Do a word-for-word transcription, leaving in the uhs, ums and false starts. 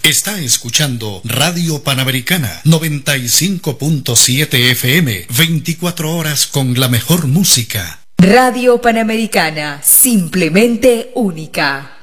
Está escuchando Radio Panamericana noventa y cinco punto siete F M, veinticuatro horas con la mejor música. Radio Panamericana, simplemente única.